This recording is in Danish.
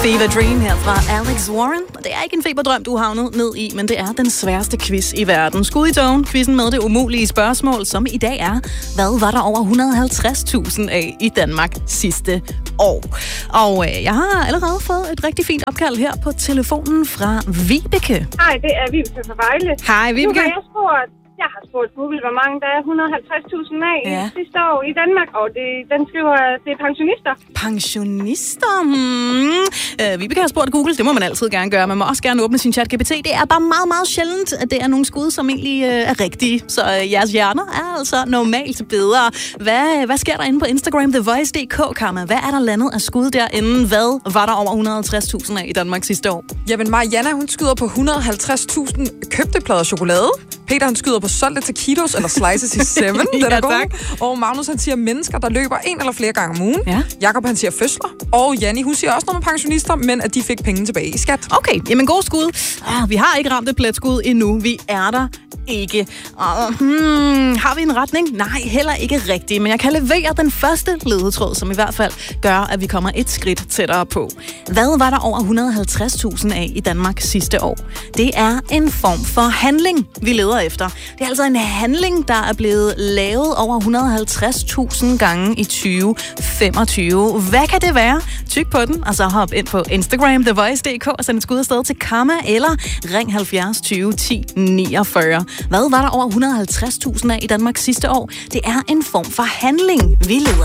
Fever Dream her fra Alex Warren. Det er ikke en feberdrøm, du har havnet ned i, men det er den sværeste quiz i verden. Skud i togen, quizzen med det umulige spørgsmål, som i dag er, hvad var der over 150.000 af i Danmark sidste år? Og jeg har allerede fået et rigtig fint opkald her på telefonen fra Vibeke. Hej, det er Vibeke fra Vejle. Hej, Vibeke. Jeg har spurgt Google, hvor mange der er 150.000 af sidste år i Danmark, og den skriver, det er pensionister. Pensionister? Vibeke har spurgt Google, det må man altid gerne gøre. Man må også gerne åbne sin ChatGPT. Det er bare meget, meget sjældent, at det er nogle skud, som egentlig er rigtige. Så jeres hjerner er altså normalt bedre. Hvad sker der inde på Instagram? TheVoice.dk, Karma. Hvad er der landet af skud derinde? Hvad var der over 150.000 af i Danmark sidste år? Jamen, Mariana, hun skyder på 150.000 købte plader chokolade. Peter, han skyder på solgte taquitos eller slices i 7. Den er god. Og Magnus, han siger mennesker, der løber en eller flere gange om ugen. Ja. Jakob, han siger fødsler. Og Janni, hun siger også noget med pensionister, men at de fik penge tilbage i skat. Okay, jamen god skud. Vi har ikke ramt et pletskud endnu. Vi er der ikke. Har vi en retning? Nej, heller ikke rigtigt. Men jeg kan levere den første ledetråd, som i hvert fald gør, at vi kommer et skridt tættere på. Hvad var der over 150.000 af i Danmark sidste år? Det er en form for handling, vi leder efter. Det er altså en handling, der er blevet lavet over 150.000 gange i 2025. Hvad kan det være? Tyk på den, og så hop ind på Instagram, TheVoice.dk, og send et skud afsted til Karma, eller ring 70 20 10 49. Hvad var der over 150.000 af i Danmark sidste år? Det er en form for handling, vi leder